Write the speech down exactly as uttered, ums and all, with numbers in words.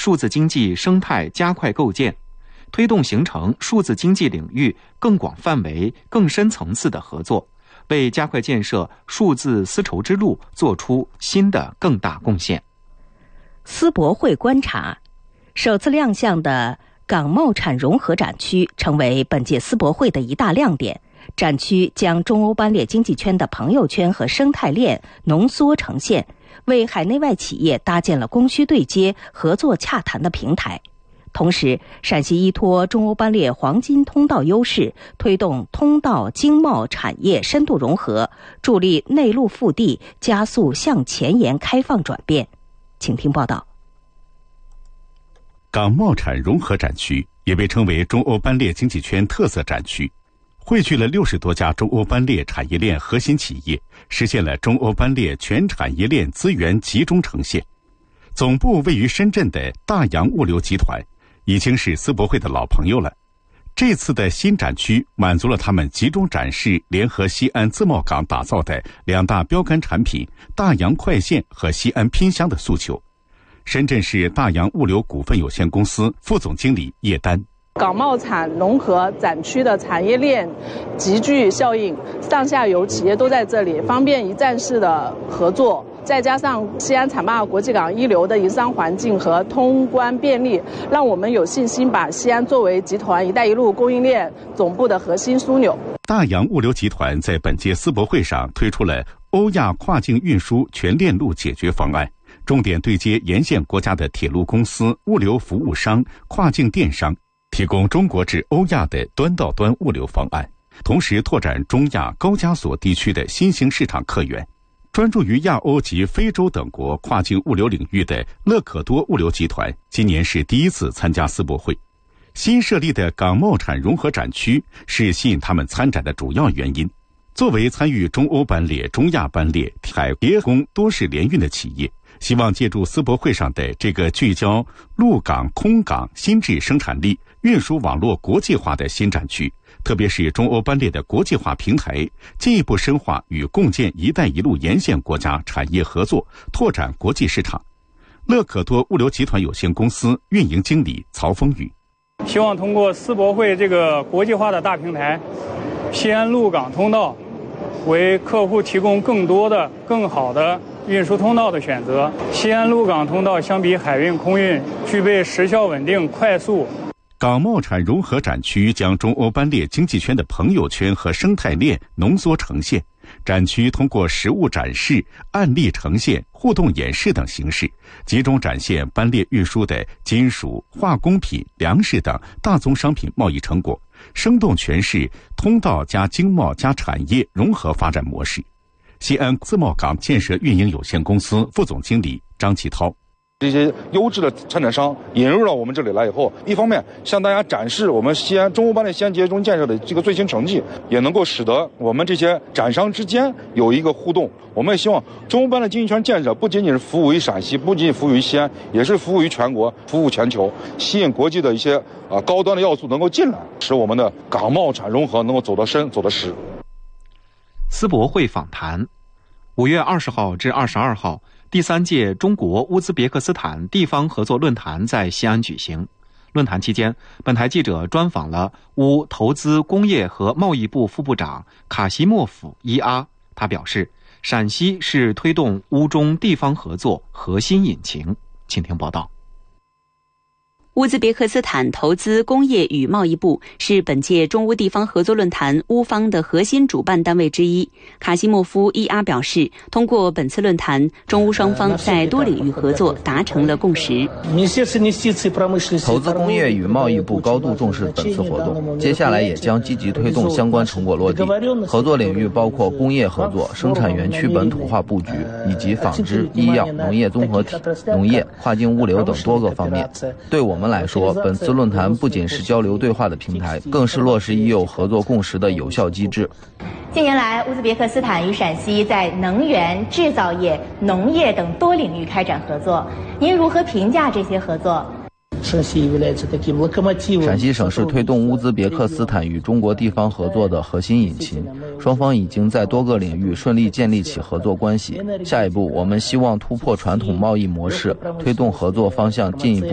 数字经济生态加快构建，推动形成数字经济领域更广范围、更深层次的合作，为加快建设数字丝绸之路做出新的更大贡献。 丝博会观察，首次亮相的港贸产融合展区成为本届丝博会的一大亮点。展区将中欧班列经济圈的朋友圈和生态链浓缩呈现，为海内外企业搭建了供需对接、合作洽谈的平台。同时，陕西依托中欧班列黄金通道优势，推动通道经贸产业深度融合，助力内陆腹地加速向前沿开放转变。请听报道。 港贸产融合展区也被称为中欧班列经济圈特色展区，汇聚了六十多家中欧班列产业链核心企业，实现了中欧班列全产业链资源集中呈现。总部位于深圳的大洋物流集团已经是丝博会的老朋友了。这次的新展区满足了他们集中展示联合西安自贸港打造的两大标杆产品大洋快线和西安拼箱的诉求。深圳市大洋物流股份有限公司副总经理叶丹， 港贸产融合展区的产业链集聚效应，上下游企业都在这里，方便一站式的合作。再加上西安浐灞国际港一流的营商环境和通关便利，让我们有信心把西安作为集团“一带一路”供应链总部的核心枢纽。 大洋物流集团在本届丝博会上推出了欧亚跨境运输全链路解决方案，重点对接沿线国家的铁路公司、物流服务商、跨境电商，提供中国至欧亚的端到端物流方案，同时拓展中亚高加索地区的新兴市场客源。专注于亚欧及非洲等国跨境物流领域的乐可多物流集团，今年是第一次参加丝博会。新设立的港贸产融合展区是吸引他们参展的主要原因。作为参与中欧班列、中亚班列、海铁工多式联运的企业，希望借助丝博会上的这个聚焦陆港、空港、新质生产力、运输网络国际化的新展区，特别是中欧班列的国际化平台，进一步深化与共建“一带一路”沿线国家产业合作，拓展国际市场。乐可多物流集团有限公司运营经理曹峰宇， 希望通过丝博会这个国际化的大平台，西安陆港通道为客户提供更多的、更好的运输通道的选择。西安陆港通道相比海运、空运，具备时效稳定、快速。 港贸产融合展区将中欧班列经济圈的朋友圈和生态链浓缩呈现。展区通过实物展示、案例呈现、互动演示等形式，集中展现班列运输的金属、化工品、粮食等大宗商品贸易成果，生动诠释通道加经贸加产业融合发展模式。西安自贸港建设运营有限公司副总经理张其涛， 这些优质的参展商引入到我们这里来以后，一方面向大家展示我们西安中欧班列西安集中建设的这个最新成绩，也能够使得我们这些展商之间有一个互动。我们也希望中欧班列经济圈建设不仅仅是服务于陕西，不仅仅服务于西安，也是服务于全国，服务全球，吸引国际的一些啊高端的要素能够进来，使我们的港贸产融合能够走得深，走得实。 丝博会访谈，五月二十号至二十二号。第三届中国乌兹别克斯坦地方合作论坛在西安举行。论坛期间，本台记者专访了乌投资工业和贸易部副部长卡西莫夫伊阿，他表示，陕西是推动乌中地方合作核心引擎。请听报道。 乌兹别克斯坦投资工业与贸易部是本届中乌地方合作论坛乌方的核心主办单位之一。卡西莫夫伊阿表示，通过本次论坛，中乌双方在多领域合作达成了共识。 投资工业与贸易部高度重视本次活动，接下来也将积极推动相关成果落地。合作领域包括工业合作、生产园区本土化布局，以及纺织、医药、农业综合体、农业、跨境物流等多个方面。对我们来说，本次论坛不仅是交流对话的平台，更是落实已有合作共识的有效机制。 近年来，乌兹别克斯坦与陕西在能源、制造业、农业等多领域开展合作，您如何评价这些合作？ 陕西省是推动乌兹别克斯坦与中国地方合作的核心引擎，双方已经在多个领域顺利建立起合作关系。下一步，我们希望突破传统贸易模式，推动合作方向进一步